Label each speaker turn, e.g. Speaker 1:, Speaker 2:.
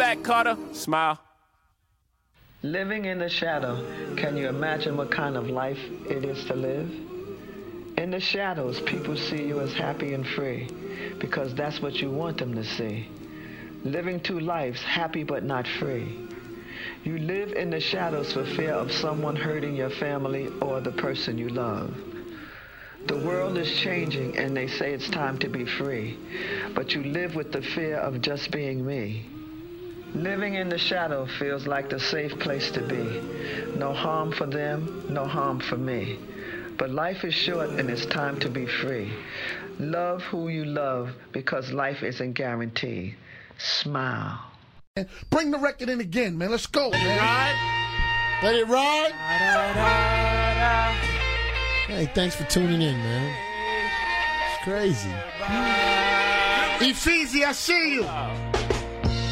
Speaker 1: back, Carter. Smile.
Speaker 2: Living in the shadow, can you imagine what kind of life it is to live? In the shadows, people see you as happy and free because that's what you want them to see. Living two lives, happy but not free. You live in the shadows for fear of someone hurting your family or the person you love. The world is changing and they say it's time to be free, but you live with the fear of just being me. Living in the shadow feels like the safe place to be. No harm for them, no harm for me. But life is short and it's time to be free. Love who you love because life isn't guaranteed. Smile.
Speaker 3: Bring the record in again, man. Let's go, man.
Speaker 4: Ride.
Speaker 3: Let it ride.
Speaker 4: Hey, thanks for tuning in, man. It's crazy.
Speaker 3: Easy, I see you.